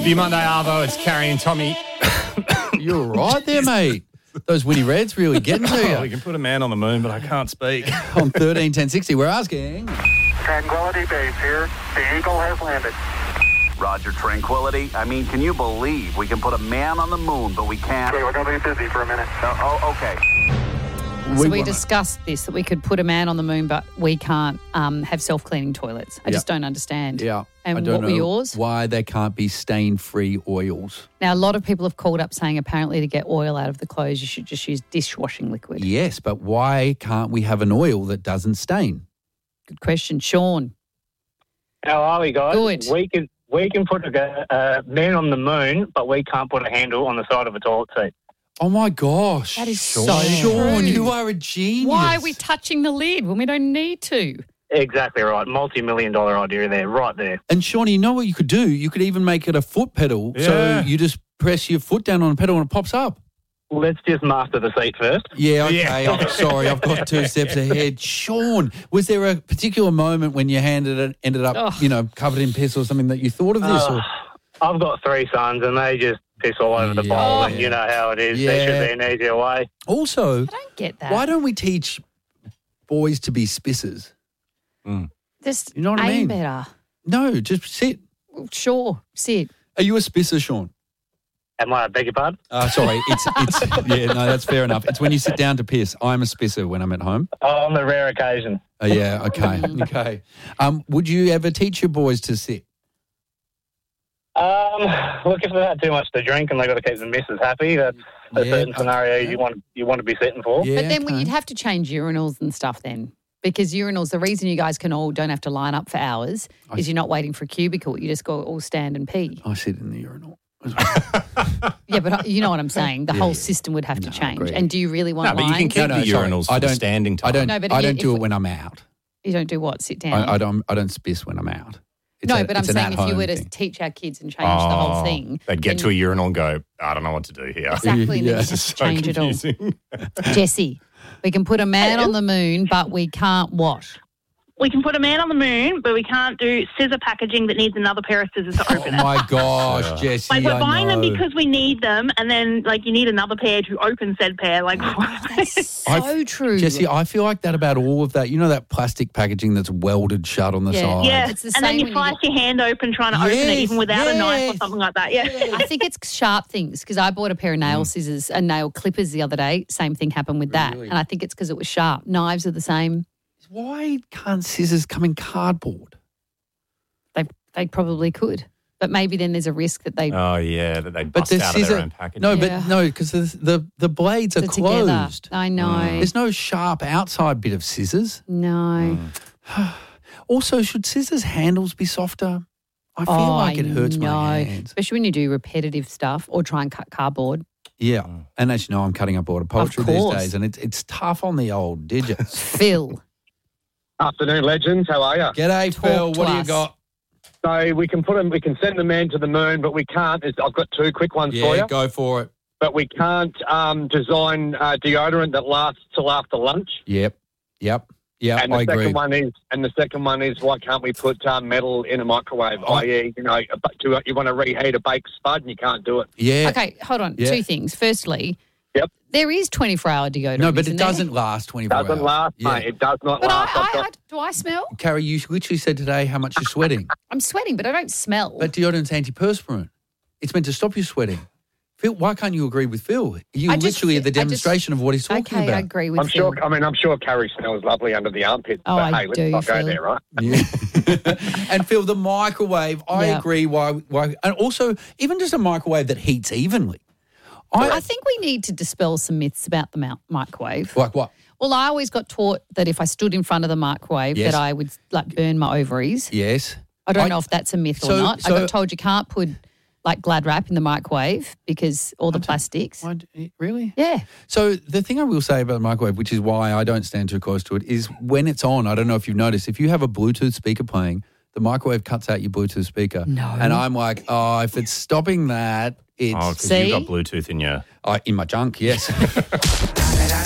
The Monday Arvo, it's Carrie and Tommy. You're right there, mate. Those Winnie Reds really getting to you. We can put a man on the moon, but I can't speak. On 13 10 60, we're asking. Tranquility Base here. The Eagle has landed. Roger, Tranquility. I mean, can you believe we can put a man on the moon, but we can't? Okay, we're going to be busy for a minute. Okay. So we discussed this, that we could put a man on the moon, but we can't have self-cleaning toilets. I just don't understand. Yeah. And I don't what know were yours? Why they can't be stain-free oils. Now, a lot of people have called up saying apparently to get oil out of the clothes, you should just use dishwashing liquid. Yes, but why can't we have an oil that doesn't stain? Good question. Sean. How are we, guys? Good. We can put a man on the moon, but we can't put a handle on the side of a toilet seat. Oh, my gosh. That is Sean, so Sean, true. you are a genius. Why are we touching the lid when we don't need to? Exactly right. Multi-million-dollar idea there, right there. And, Sean, you know what you could do? You could even make it a foot pedal. So Yeah. you just press your foot down on a pedal and it pops up. Let's just master the seat first. Yeah, okay. Yeah. I'm sorry, I've got 2 steps ahead. Sean, was there a particular moment when your hand ended up, covered in piss or something that you thought of this? or? I've got 3 sons, and they just piss all over the bowl, and you know how it is. There should be an easier way. Also, I don't get that. why don't we teach boys to be spissers? Just You know what I aim mean? better. No, just sit. Well, sure, sit. Are you a spisser, Sean? Am I, beg your pardon? Sorry, it's yeah, no, that's fair enough. It's when you sit down to piss. I'm a spisser when I'm at home. Oh, on the rare occasion. Oh, yeah, okay, okay. Would you ever teach your boys to sit? Look, if they've had too much to drink and they've got to keep the missus happy, that's a certain scenario you want to be sitting for. Yeah, But then okay. you'd have to change urinals and stuff then. Because urinals, the reason you guys don't have to line up for hours is you're not waiting for a cubicle. You just go all stand and pee. I sit in the urinal. Yeah, but you know what I'm saying. The whole system would have to change. agreed. And do you really want No, but you lines? can keep the sorry. urinals I for the don't- standing time. I don't. No, but I if don't do you- it when I'm out. You don't do what? Sit down? I don't spiss when I'm out. It's no, a- but I'm it's an saying if you at-home were to thing. teach our kids and change the whole thing. They'd get then- to a urinal and go, I don't know what to do here. Exactly, and then Yeah. you This is just so change it all. confusing. Jesse, we can put a man on the moon, but we can't what? We can put a man on the moon, but we can't do scissor packaging that needs another pair of scissors to Oh open it. my gosh, Jesse! Like, we're I buying them know. because we need them, and then, like, you need another pair to open said pair. Like, That's so true. Jesse, I feel like that about all of that. You know that plastic packaging that's welded shut on the Yeah. side? yeah. It's the And then same you when you slice get- your hand open trying to open it, Yes, even without a knife or yes. something like that. Yeah. I think it's sharp things because I bought a pair of nail scissors and nail clippers the other day. Same thing happened with that. Really? And I think it's because it was sharp. Knives are the same. Why can't scissors come in cardboard? They probably could. But maybe then there's a risk that they Oh, yeah, that they But bust the out of their scissor, own package. no, Yeah. but no, because the blades are are together. closed. I know. There's no sharp outside bit of scissors. No. Also, should scissors handles be softer? I feel like it hurts my hands. Especially when you do repetitive stuff or try and cut cardboard. Yeah, and as you know, I'm cutting up order poetry these course. days, and it's tough on the old digits. Phil. Afternoon, legends. How are you? G'day, Phil. to What do you us. got? So we can send the man to the moon, but we can't. I've got 2 quick ones for Yeah, you. go for it. But we can't design deodorant that lasts till after lunch. Yep. And the I agree. second one is why can't we put metal in a microwave? I.e., you want to reheat a baked spud and you can't do it. Yeah. Okay, hold on. Yeah. 2 things. Firstly, Yep. there is 24-hour deodorant. No, but isn't it there? doesn't last 24 hours. Doesn't last, Yeah. mate. It does not But last. do I smell? Carrie, you literally said today how much you're sweating. I'm sweating, but I don't smell. But deodorant's antiperspirant. It's meant to stop you sweating. Phil, why can't you agree with Phil? You I just literally are the fe- I just- demonstration of what he's talking okay, about. I agree with I'm Phil. sure. I'm sure Carrie smells lovely under the armpits. Oh, but I hey, let's do, not go Phil. there, right? Yeah. And Phil, the microwave, I Yeah. agree. Why? And also, even just a microwave that heats evenly. I think we need to dispel some myths about the microwave. Like what? Well, I always got taught that if I stood in front of the microwave Yes. that I would burn my ovaries. Yes. I don't know if that's a myth so- or not. I so- got told you can't put Glad wrap in the microwave because all the plastics. Really? Yeah. So the thing I will say about the microwave, which is why I don't stand too close to it, is when it's on, I don't know if you've noticed, if you have a Bluetooth speaker playing, the microwave cuts out your Bluetooth speaker. No. And I'm like, if it's stopping that, it's Oh, because See? you've got Bluetooth in your... in my junk, yes.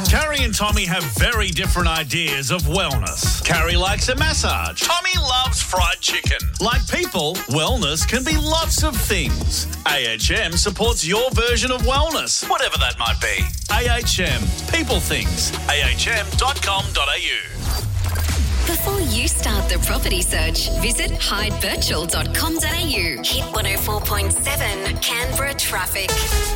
Carrie and Tommy have very different ideas of wellness. Carrie likes a massage. Tommy loves fried chicken. Like people, wellness can be lots of things. AHM supports your version of wellness, whatever that might be. AHM. People things. ahm.com.au. Before you start the property search, visit hydevirtual.com.au. Hit 104.7 Canberra traffic.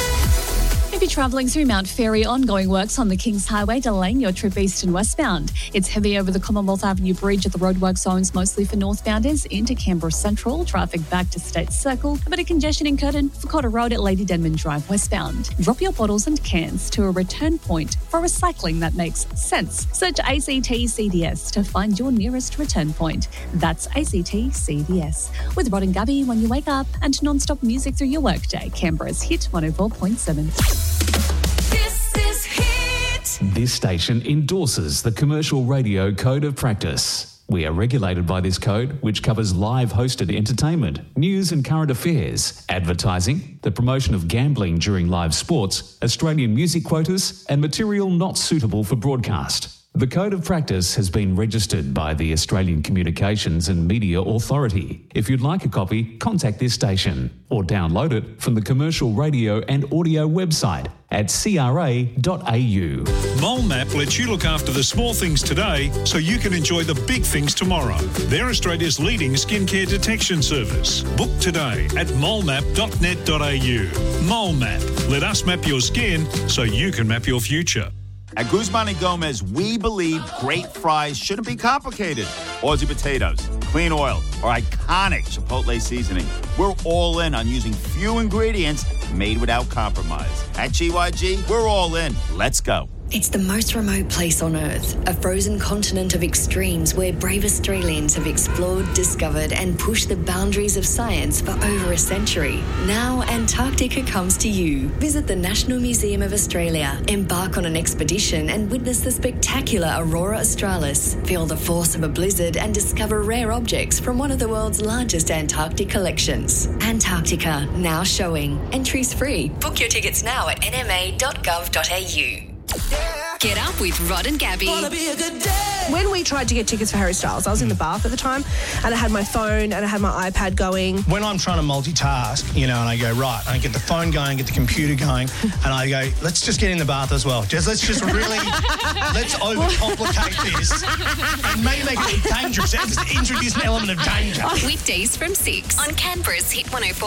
If you're travelling through Mount Ferry, ongoing works on the Kings Highway delaying your trip east and westbound. It's heavy over the Commonwealth Avenue Bridge at the roadwork zones, mostly for northbounders into Canberra Central. Traffic back to State Circle. A bit of congestion in Curtin for Cotter Road at Lady Denman Drive westbound. Drop your bottles and cans to a return point for recycling that makes sense. Search ACT CDS to find your nearest return point. That's ACT CDS. With Rod and Gabby when you wake up and non-stop music through your workday. Canberra's Hit 104.7. This is Hit. This station endorses the Commercial Radio Code of Practice. We are regulated by this code, which covers live hosted entertainment, news and current affairs, advertising, the promotion of gambling during live sports, Australian music quotas, and material not suitable for broadcast. The Code of Practice has been registered by the Australian Communications and Media Authority. If you'd like a copy, contact this station or download it from the Commercial Radio and Audio website at cra.au. MoleMap lets you look after the small things today so you can enjoy the big things tomorrow. They're Australia's leading skincare detection service. Book today at molemap.net.au. MoleMap. Let us map your skin so you can map your future. At Guzman & Gomez, we believe great fries shouldn't be complicated. Aussie potatoes, clean oil, or iconic Chipotle seasoning. We're all in on using few ingredients made without compromise. At GYG, we're all in. Let's go. It's the most remote place on Earth, a frozen continent of extremes where brave Australians have explored, discovered and pushed the boundaries of science for over a century. Now Antarctica comes to you. Visit the National Museum of Australia, embark on an expedition and witness the spectacular Aurora Australis, feel the force of a blizzard and discover rare objects from one of the world's largest Antarctic collections. Antarctica, now showing. Entries free. Book your tickets now at nma.gov.au. Get up with Rod and Gabby. When we tried to get tickets for Harry Styles, I was in the bath at the time and I had my phone and I had my iPad going. When I'm trying to multitask, and I go, right, I get the phone going, get the computer going, and I go, let's just get in the bath as well. Let's overcomplicate this and maybe make it dangerous. Let's introduce an element of danger. Weekdays from 6 on Canberra's Hit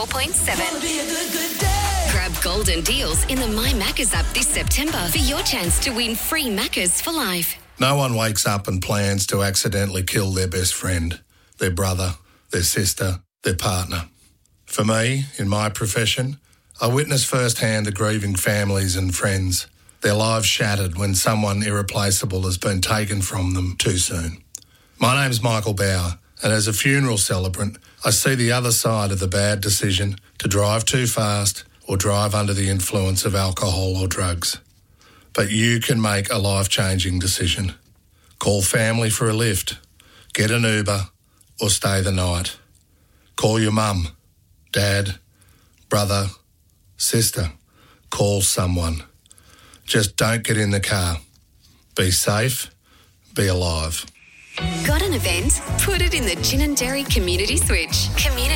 104.7. Grab golden deals in the My Maccas app this September for your chance to win free Maccas for life. No one wakes up and plans to accidentally kill their best friend, their brother, their sister, their partner. For me, in my profession, I witness firsthand the grieving families and friends, their lives shattered when someone irreplaceable has been taken from them too soon. My name's Michael Bauer, and as a funeral celebrant, I see the other side of the bad decision to drive too fast or drive under the influence of alcohol or drugs. But you can make a life-changing decision. Call family for a lift, get an Uber, or stay the night. Call your mum, dad, brother, sister. Call someone. Just don't get in the car. Be safe, be alive. Got an event? Put it in the Ginninderry Community Switch.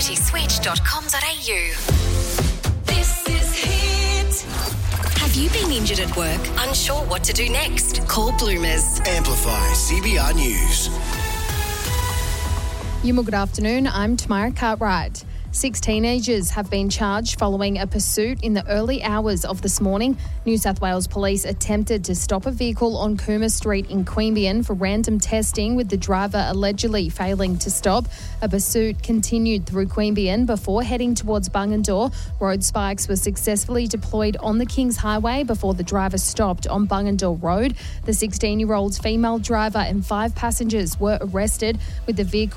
communityswitch.com.au. This is Hit. Have you been injured at work? Unsure what to do next? Call Bloomers. Amplify CBR News. Good afternoon. I'm Tamara Cartwright. 6 teenagers have been charged following a pursuit in the early hours of this morning. New South Wales Police attempted to stop a vehicle on Cooma Street in Queanbeyan for random testing, with the driver allegedly failing to stop. A pursuit continued through Queanbeyan before heading towards Bungendore. Road spikes were successfully deployed on the Kings Highway before the driver stopped on Bungendore Road. The 16-year-old female driver and 5 passengers were arrested, with the vehicle